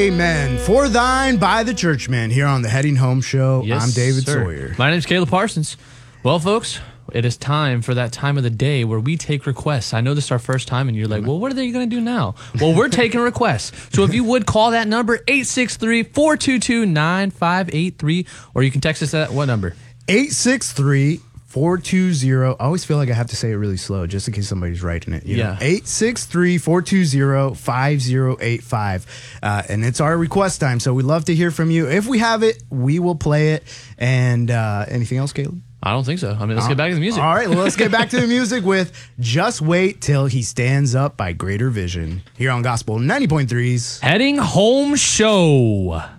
Amen. For thine by the Churchmen here on the Heading Home Show. Yes, I'm David sir. Sawyer. My name's Caleb Parsons. Well, folks, it is time for that time of the day where we take requests. I know this is our first time, and you're like, well, what are they going to do now? Well, we're taking requests. So if you would call that number, 863-422-9583, or you can text us at what number? 863-420. I always feel like I have to say it really slow just in case somebody's writing it. Yeah. 863-420-5085. And it's our request time, so we'd love to hear from you. If we have it, we will play it. And anything else, Caleb? I don't think so. I mean, let's get back to the music. All right, well, let's get back to the music with Just Wait Till He Stands Up by Greater Vision here on Gospel 90.3's Heading Home Show.